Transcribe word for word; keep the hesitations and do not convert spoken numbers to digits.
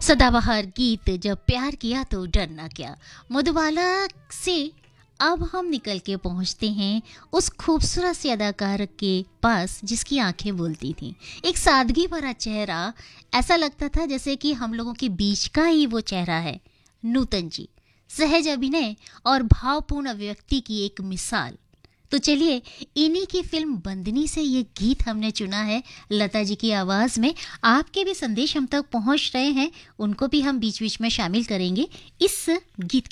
सदाबहार गीत जब प्यार किया तो डरना क्या। मधुबाला से अब हम निकल के पहुंचते हैं उस खूबसूरत सी अदाकार के पास जिसकी आंखें बोलती थीं। एक सादगी भरा चेहरा, ऐसा लगता था जैसे कि हम लोगों के बीच का ही वो चेहरा है। नूतन जी, सहज अभिनय और भावपूर्ण अभिव्यक्ति की एक मिसाल। तो चलिए, इन्हीं की फिल्म बंदनी से ये गीत हमने चुना है लता जी की आवाज़ में। आपके भी संदेश हम तक पहुंच रहे हैं, उनको भी हम बीच बीच में शामिल करेंगे इस गीत